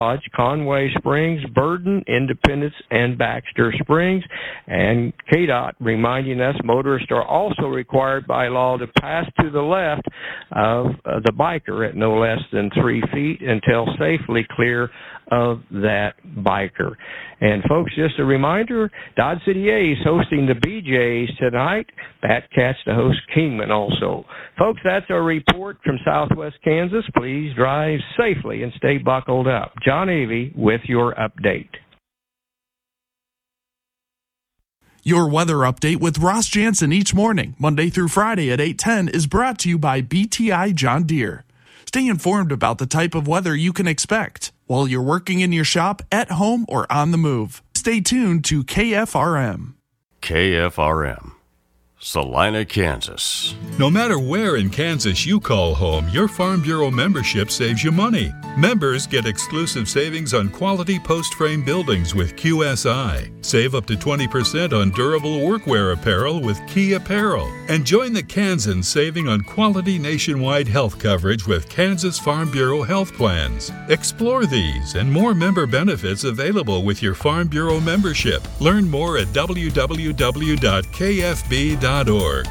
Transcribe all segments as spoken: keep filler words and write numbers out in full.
Lodge, Conway Springs, Burden, Independence, and Baxter Springs. And K D O T reminding us motorists are also required by law to pass to the left of uh, the biker at no less than three feet until safely clear of that biker. And folks, just a reminder, Dodge City A's hosting the B Jays tonight. Bat Cats to host Kingman also. Folks, that's our report from Southwest Kansas. Please drive safely and stay buckled up. John Avey with your update. Your weather update with Ross Jansen each morning, Monday through Friday at eight ten, is brought to you by B T I John Deere. Stay informed about the type of weather you can expect while you're working in your shop, at home, or on the move. Stay tuned to K F R M. K F R M, Salina, Kansas. No matter where in Kansas you call home, your Farm Bureau membership saves you money. Members get exclusive savings on quality post-frame buildings with Q S I. Save up to twenty percent on durable workwear apparel with Key Apparel. And join the Kansans saving on quality nationwide health coverage with Kansas Farm Bureau health plans. Explore these and more member benefits available with your Farm Bureau membership. Learn more at w w w dot k f b dot org.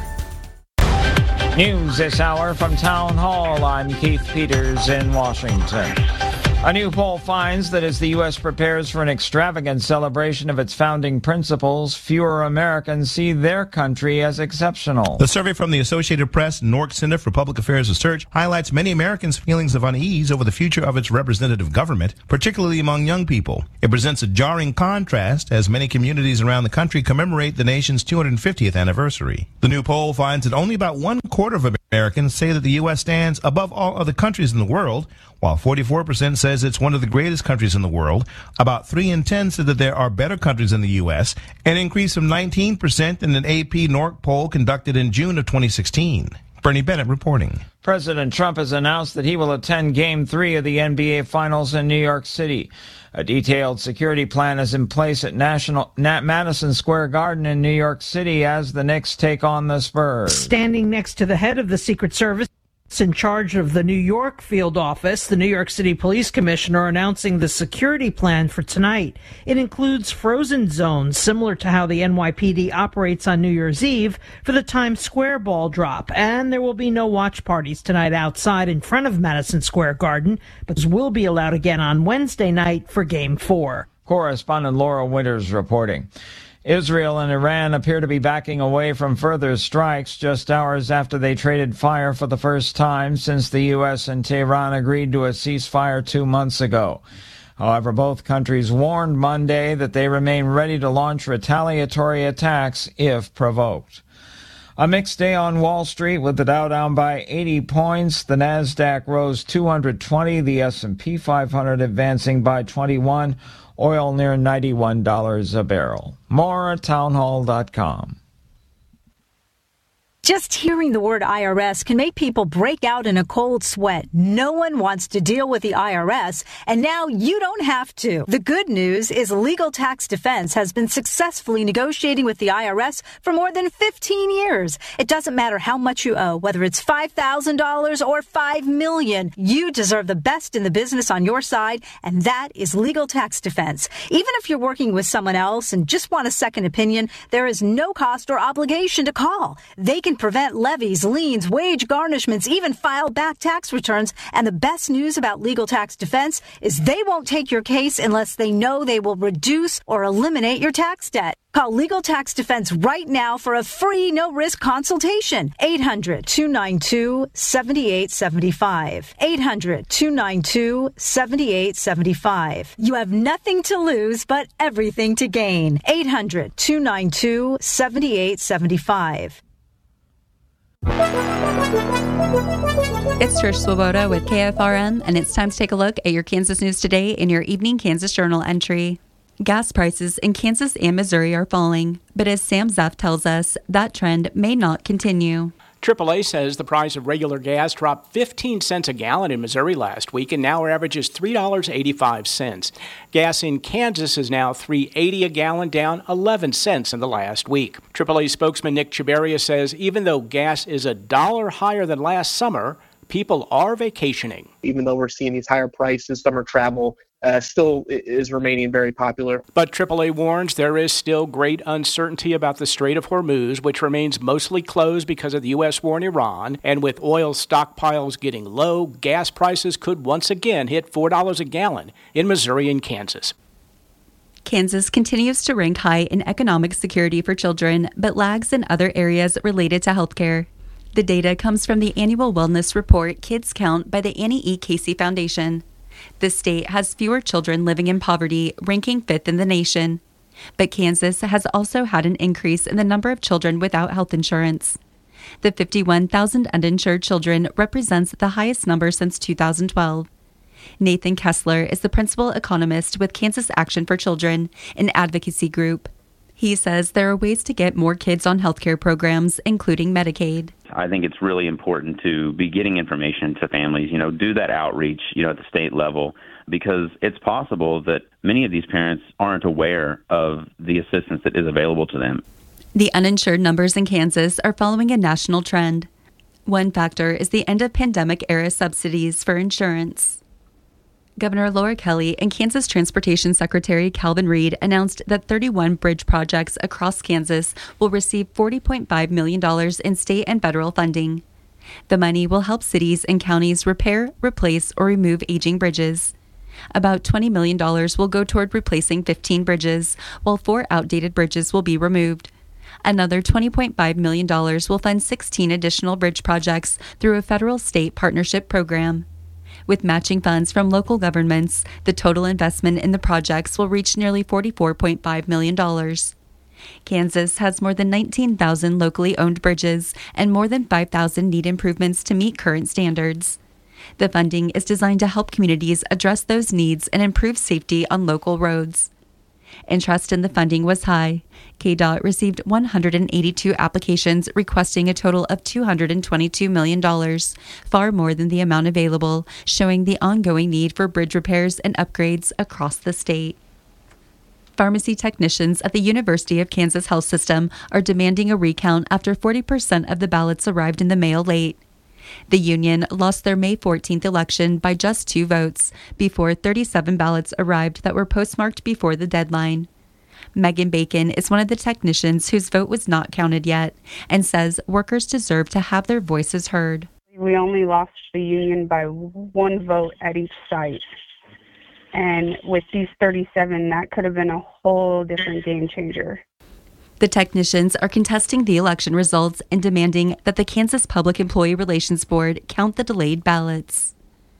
News this hour from Town Hall. I'm Keith Peters in Washington. A new poll finds that as the U S prepares for an extravagant celebration of its founding principles, fewer Americans see their country as exceptional. The survey from the Associated Press and Nork Center for Public Affairs Research highlights many Americans' feelings of unease over the future of its representative government, particularly among young people. It presents a jarring contrast as many communities around the country commemorate the nation's two hundred fiftieth anniversary. The new poll finds that only about one quarter of Americans say that the U S stands above all other countries in the world, while forty-four percent says it's one of the greatest countries in the world. About three in ten said that there are better countries in the U S, an increase from nineteen percent in an A P Nork poll conducted in June of twenty sixteen. Bernie Bennett reporting. President Trump has announced that he will attend Game three of the N B A Finals in New York City. A detailed security plan is in place at National Nat Madison Square Garden in New York City as the Knicks take on the Spurs. Standing next to the head of the Secret Service in charge of the New York field office, the New York City Police Commissioner announcing the security plan for tonight. It includes frozen zones similar to how the N Y P D operates on New Year's Eve for the Times Square ball drop. And there will be no watch parties tonight outside in front of Madison Square Garden, but will be allowed again on Wednesday night for Game four. Correspondent Laura Winters reporting. Israel and Iran appear to be backing away from further strikes just hours after they traded fire for the first time since the U S and Tehran agreed to a ceasefire two months ago. However, both countries warned Monday that they remain ready to launch retaliatory attacks if provoked. A mixed day on Wall Street with the Dow down by eighty points. The Nasdaq rose two hundred twenty, the S and P five hundred advancing by twenty-one. Oil near ninety-one dollars a barrel. More at townhall dot com. Just hearing the word I R S can make people break out in a cold sweat. No one wants to deal with the I R S, and now you don't have to. The good news is Legal Tax Defense has been successfully negotiating with the I R S for more than fifteen years. It doesn't matter how much you owe, whether it's five thousand dollars or five million dollars. You deserve the best in the business on your side, and that is Legal Tax Defense. Even if you're working with someone else and just want a second opinion, there is no cost or obligation to call. They can prevent levies, liens, wage garnishments, even file back tax returns. And the best news about Legal Tax Defense is they won't take your case unless they know they will reduce or eliminate your tax debt. Call Legal Tax Defense right now for a free, no-risk consultation. eight hundred, two nine two, seven eight seven five. eight hundred, two nine two, seven eight seven five. You have nothing to lose but everything to gain. eight hundred, two nine two, seven eight seven five. It's Trish Swoboda with K F R M, and it's time to take a look at your Kansas news today in your Evening Kansas Journal entry. Gas prices in Kansas and Missouri are falling, but as Sam Zeff tells us, that trend may not continue. triple A says the price of regular gas dropped fifteen cents a gallon in Missouri last week and now averages three dollars and eighty-five cents. Gas in Kansas is now three dollars and eighty cents a gallon, down eleven cents in the last week. triple A spokesman Nick Chabaria says even though gas is a dollar higher than last summer, people are vacationing. Even though we're seeing these higher prices, summer travel uh, still is remaining very popular. But triple A warns there is still great uncertainty about the Strait of Hormuz, which remains mostly closed because of the U S war in Iran. And with oil stockpiles getting low, gas prices could once again hit four dollars a gallon in Missouri and Kansas. Kansas continues to rank high in economic security for children, but lags in other areas related to healthcare. The data comes from the annual wellness report Kids Count by the Annie E. Casey Foundation. The state has fewer children living in poverty, ranking fifth in the nation. But Kansas has also had an increase in the number of children without health insurance. The fifty-one thousand uninsured children represents the highest number since two thousand twelve. Nathan Kessler is the principal economist with Kansas Action for Children, an advocacy group. He says there are ways to get more kids on healthcare programs, including Medicaid. I think it's really important to be getting information to families, you know, do that outreach, you know, at the state level, because it's possible that many of these parents aren't aware of the assistance that is available to them. The uninsured numbers in Kansas are following a national trend. One factor is the end of pandemic-era subsidies for insurance. Governor Laura Kelly and Kansas Transportation Secretary Calvin Reed announced that thirty-one bridge projects across Kansas will receive forty point five million dollars in state and federal funding. The money will help cities and counties repair, replace, or remove aging bridges. About twenty million dollars will go toward replacing fifteen bridges, while four outdated bridges will be removed. Another twenty point five million dollars will fund sixteen additional bridge projects through a federal-state partnership program. With matching funds from local governments, the total investment in the projects will reach nearly forty-four point five million dollars. Kansas has more than nineteen thousand locally owned bridges, and more than five thousand need improvements to meet current standards. The funding is designed to help communities address those needs and improve safety on local roads. Interest in the funding was high. K D O T received one hundred eighty-two applications requesting a total of two hundred twenty-two million dollars, far more than the amount available, showing the ongoing need for bridge repairs and upgrades across the state. Pharmacy technicians at the University of Kansas Health System are demanding a recount after forty percent of the ballots arrived in the mail late. The union lost their May fourteenth election by just two votes before thirty-seven ballots arrived that were postmarked before the deadline. Megan Bacon is one of the technicians whose vote was not counted yet and says workers deserve to have their voices heard. We only lost the union by one vote at each site. And with these thirty-seven, that could have been a whole different game changer. The technicians are contesting the election results and demanding that the Kansas Public Employee Relations Board count the delayed ballots.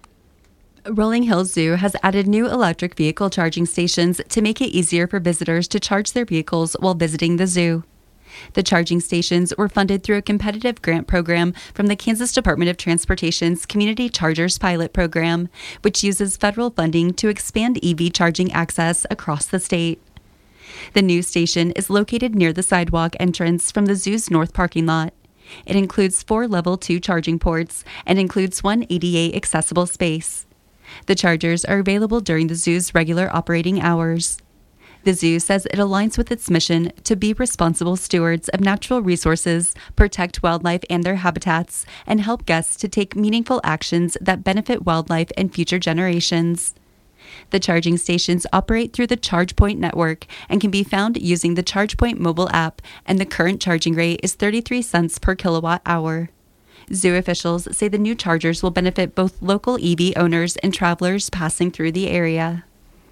Rolling Hills Zoo has added new electric vehicle charging stations to make it easier for visitors to charge their vehicles while visiting the zoo. The charging stations were funded through a competitive grant program from the Kansas Department of Transportation's Community Chargers Pilot Program, which uses federal funding to expand E V charging access across the state. The new station is located near the sidewalk entrance from the zoo's north parking lot. It includes four level two charging ports and includes one A D A accessible space. The chargers are available during the zoo's regular operating hours. The zoo says it aligns with its mission to be responsible stewards of natural resources, protect wildlife and their habitats, and help guests to take meaningful actions that benefit wildlife and future generations. The charging stations operate through the ChargePoint network and can be found using the ChargePoint mobile app, and the current charging rate is thirty-three cents per kilowatt hour. Zoo officials say the new chargers will benefit both local E V owners and travelers passing through the area.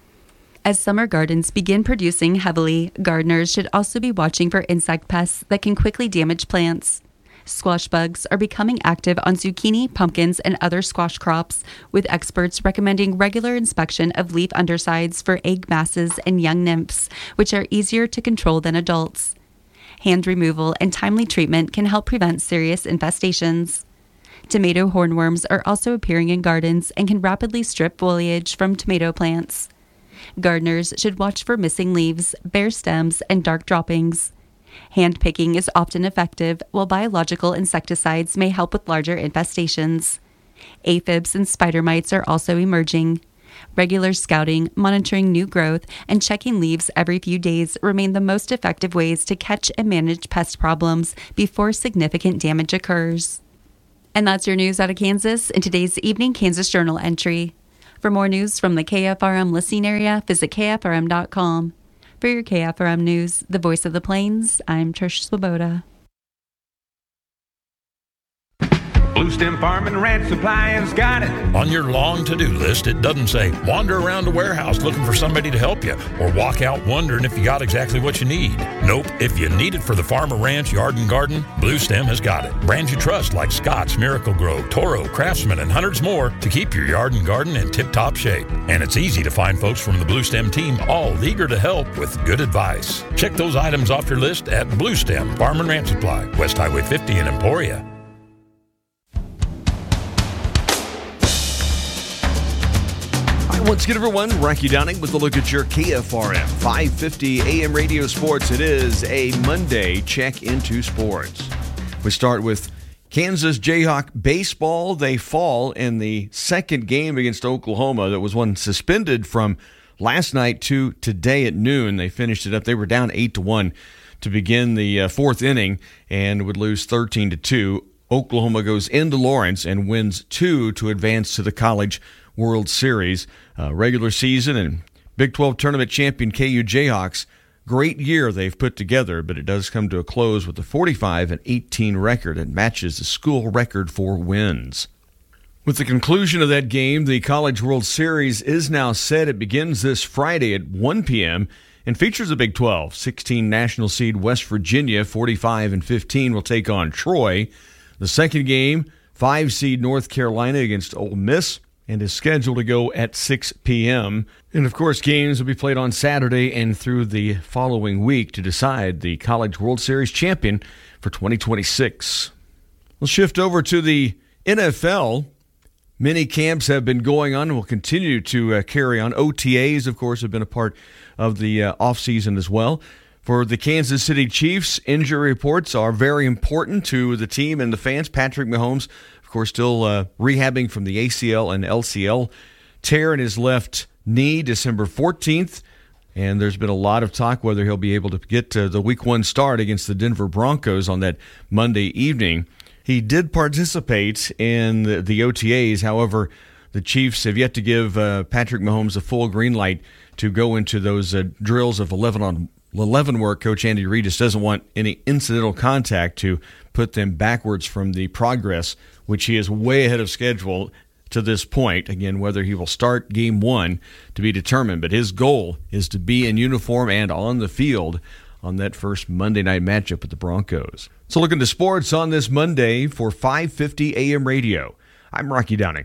As summer gardens begin producing heavily, gardeners should also be watching for insect pests that can quickly damage plants. Squash bugs are becoming active on zucchini, pumpkins, and other squash crops, with experts recommending regular inspection of leaf undersides for egg masses and young nymphs, which are easier to control than adults. Hand removal and timely treatment can help prevent serious infestations. Tomato hornworms are also appearing in gardens and can rapidly strip foliage from tomato plants. Gardeners should watch for missing leaves, bare stems, and dark droppings. Hand picking is often effective, while biological insecticides may help with larger infestations. Aphids and spider mites are also emerging. Regular scouting, monitoring new growth, and checking leaves every few days remain the most effective ways to catch and manage pest problems before significant damage occurs. And that's your news out of Kansas in today's Evening Kansas Journal entry. For more news from the K F R M listening area, visit K F R M dot com. For your K F R M News, the voice of the Plains, I'm Trish Swoboda. Blue Stem Farm and Ranch Supply has got it. On your long to-do list, it doesn't say wander around a warehouse looking for somebody to help you or walk out wondering if you got exactly what you need. Nope, if you need it for the farm or ranch, yard and garden, Blue Stem has got it. Brands you trust like Scott's, Miracle Grow, Toro, Craftsman, and hundreds more to keep your yard and garden in tip-top shape. And it's easy to find folks from the Blue Stem team all eager to help with good advice. Check those items off your list at Blue Stem Farm and Ranch Supply, West Highway fifty in Emporia. Once again, everyone, Rocky Downing with a look at your K F R M five fifty A M Radio Sports. It is a Monday check into sports. We start with Kansas Jayhawk baseball. They fall in the second game against Oklahoma. That was one suspended from last night to today at noon. They finished it up. They were down eight to one to begin the uh, fourth inning and would lose thirteen to two. Oklahoma goes into Lawrence and wins two to advance to the College World Series. Uh, regular season and Big twelve tournament champion K U Jayhawks. Great year they've put together, but it does come to a close with a forty-five and eighteen record and matches the school record for wins. With the conclusion of that game, the College World Series is now set. It begins this Friday at one p.m. and features the Big twelve. sixteen national seed West Virginia, forty-five and fifteen, will take on Troy. The second game, five seed North Carolina against Ole Miss, and is scheduled to go at six p.m. And, of course, games will be played on Saturday and through the following week to decide the College World Series champion for twenty twenty-six. We'll shift over to the N F L. Many camps have been going on and will continue to uh, carry on. O T As, of course, have been a part of the uh, offseason as well. For the Kansas City Chiefs, injury reports are very important to the team and the fans. Patrick Mahomes, of course, still uh, rehabbing from the A C L and L C L tear in his left knee December fourteenth. And there's been a lot of talk whether he'll be able to get uh, the week one start against the Denver Broncos on that Monday evening. He did participate in the, the O T As. However, the Chiefs have yet to give uh, Patrick Mahomes a full green light to go into those uh, drills of eleven on eleven work. Coach Andy Reid just doesn't want any incidental contact to put them backwards from the progress, which he is way ahead of schedule to this point. Again, whether he will start game one to be determined, but his goal is to be in uniform and on the field on that first Monday night matchup with the Broncos. So looking to sports on this Monday for five fifty A M Radio. I'm Rocky Downing.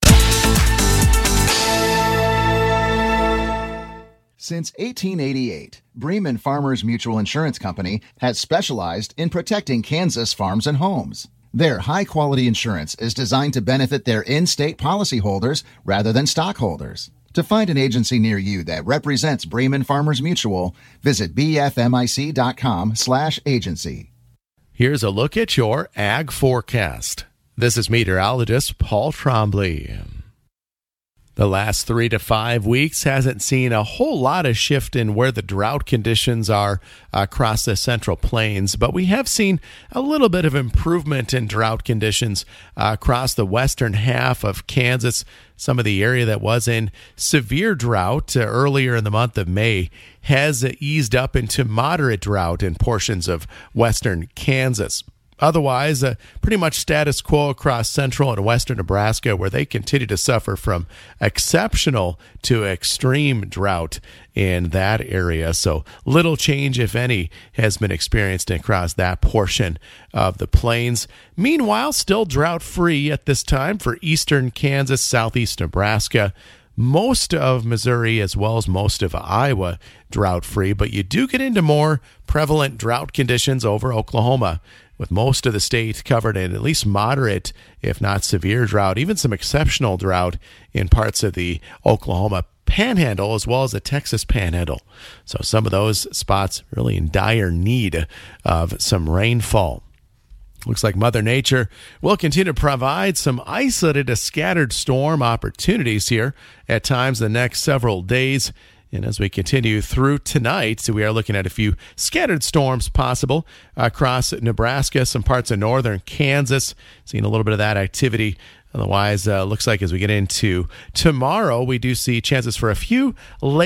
Since eighteen eighty-eight, Bremen Farmers Mutual Insurance Company has specialized in protecting Kansas farms and homes. Their high-quality insurance is designed to benefit their in-state policyholders rather than stockholders. To find an agency near you that represents Bremen Farmers Mutual, visit b f m i c dot com slash agency. Here's a look at your ag forecast. This is meteorologist Paul Trombley. The last three to five weeks hasn't seen a whole lot of shift in where the drought conditions are across the Central Plains, but we have seen a little bit of improvement in drought conditions uh, across the western half of Kansas. Some of the area that was in severe drought uh, earlier in the month of May has uh, eased up into moderate drought in portions of western Kansas. Otherwise, uh, pretty much status quo across central and western Nebraska, where they continue to suffer from exceptional to extreme drought in that area. So little change, if any, has been experienced across that portion of the plains. Meanwhile, still drought-free at this time for eastern Kansas, southeast Nebraska, most of Missouri, as well as most of Iowa, drought-free. But you do get into more prevalent drought conditions over Oklahoma, with most of the state covered in at least moderate, if not severe drought, even some exceptional drought in parts of the Oklahoma Panhandle as well as the Texas Panhandle. So some of those spots really in dire need of some rainfall. Looks like Mother Nature will continue to provide some isolated to scattered storm opportunities here at times the next several days. And as we continue through tonight, we are looking at a few scattered storms possible across Nebraska, some parts of northern Kansas. Seeing a little bit of that activity Otherwise, uh, looks like as we get into tomorrow, we do see chances for a few late